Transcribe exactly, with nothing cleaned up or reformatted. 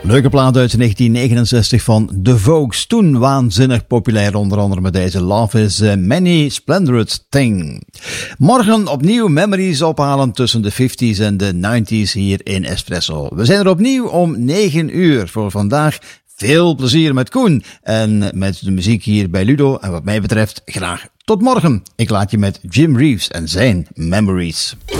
Leuke plaat uit negentien negenenzestig van The Vogues. Toen waanzinnig populair, onder andere met deze Love is a Many Splendid Thing. Morgen opnieuw memories ophalen tussen de vijftiger en de negentiger hier in Espresso. We zijn er opnieuw om negen uur voor vandaag. Veel plezier met Koen en met de muziek hier bij Ludo. En wat mij betreft graag tot morgen. Ik laat je met Jim Reeves en zijn Memories.